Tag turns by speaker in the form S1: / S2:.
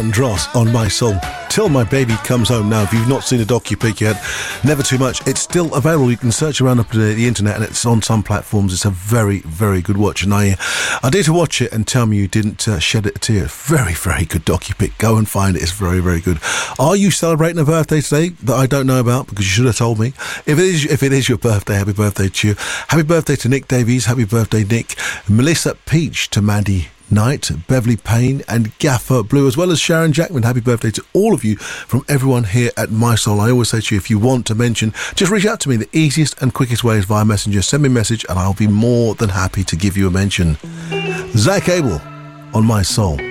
S1: Dross on My Soul. Till My Baby Comes Home. Now, if you've not seen a docu-pic yet, never too much. It's still available. You can search around up the internet, and it's on some platforms. It's a very, very good watch. And I did to watch it and tell me you didn't shed a tear. Very, very good docu-pic. Go and find it. It's very, very good. Are you celebrating a birthday today that I don't know about? Because you should have told me. If it is your birthday, happy birthday to you. Happy birthday to Nick Davies. Happy birthday, Nick. Melissa Peach to Mandy Knight, Beverly Payne and Gaffer Blue, as well as Sharon Jackman. Happy birthday to all of you from everyone here at My Soul. I always say to you, if you want to mention, just reach out to me. The easiest and quickest way is via Messenger. Send me a message and I'll be more than happy to give you a mention. Zach Abel on My Soul.